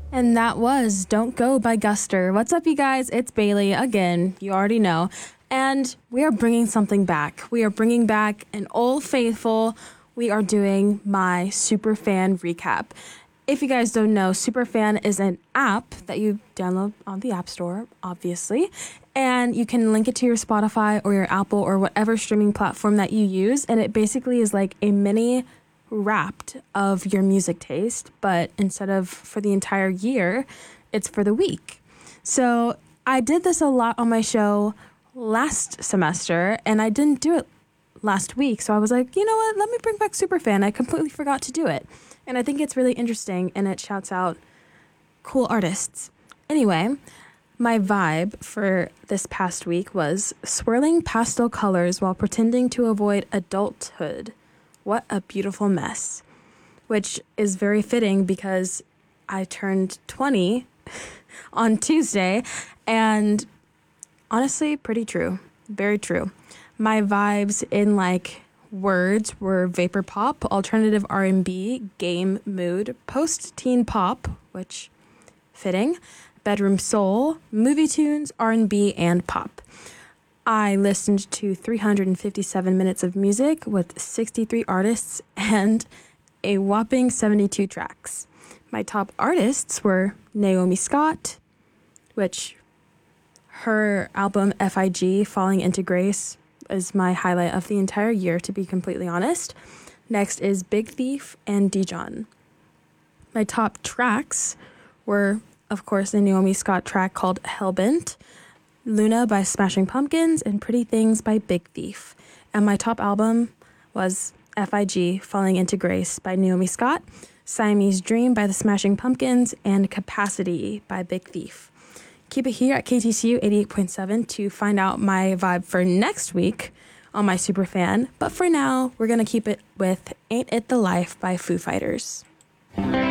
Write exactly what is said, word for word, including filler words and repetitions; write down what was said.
And that was Don't Go by Guster. What's up, you guys? It's Bailey again. You already know. And we are bringing something back. We are bringing back an old faithful. We are doing my Superfan recap. If you guys don't know, Superfan is an app that you download on the App Store, obviously. And you can link it to your Spotify or your Apple or whatever streaming platform that you use. And it basically is like a mini Wrapped of your music taste, but instead of for the entire year, it's for the week. So I did this a lot on my show last semester, and I didn't do it last week. So I was like, you know what? Let me bring back Superfan. I completely forgot to do it. And I think it's really interesting, and it shouts out cool artists. Anyway, my vibe for this past week was swirling pastel colors while pretending to avoid adulthood. What a beautiful mess, which is very fitting because I turned twenty on Tuesday, and honestly, pretty true. Very true. My vibes in like words were vapor pop, alternative R and B, game mood, post-teen pop, which fitting, bedroom soul, movie tunes, R and B, and pop. I listened to three hundred fifty-seven minutes of music with sixty-three artists and a whopping seventy-two tracks. My top artists were Naomi Scott, which her album F I G, Falling Into Grace, is my highlight of the entire year, to be completely honest. Next is Big Thief and Dijon. My top tracks were, of course, the Naomi Scott track called Hellbent, Luna by Smashing Pumpkins, and Pretty Things by Big Thief. And my top album was F I G, Falling Into Grace by Naomi Scott, Siamese Dream by the Smashing Pumpkins, and Capacity by Big Thief. Keep it here at K T C U eighty-eight point seven to find out my vibe for next week on my Superfan. But for now, we're going to keep it with Ain't It the Life by Foo Fighters.